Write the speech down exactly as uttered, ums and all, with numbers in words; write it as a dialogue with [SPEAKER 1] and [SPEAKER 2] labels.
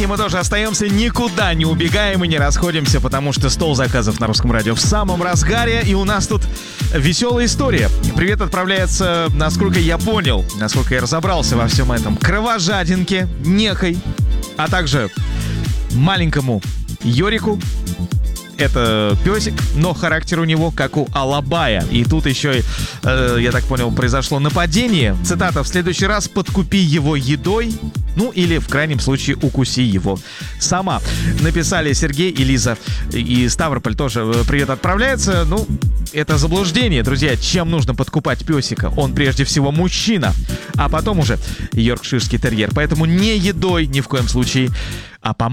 [SPEAKER 1] мы тоже остаемся, никуда не убегаем и не расходимся, потому что стол заказов на Русском радио в самом разгаре, и у нас тут веселая история. Привет отправляется, насколько я понял, насколько я разобрался во всем этом, кровожадинке, некой, а также маленькому Йорику. Это песик, но характер у него как у алабая. И тут еще, э, я так понял, произошло нападение. Цитата: «В следующий раз подкупи его едой, ну или в крайнем случае укуси его сама». Написали Сергей и Лиза. И Ставрополь тоже привет отправляется. Ну, это заблуждение, друзья. Чем нужно подкупать песика? Он прежде всего мужчина, а потом уже йоркширский терьер. Поэтому не едой ни в коем случае, а помощью.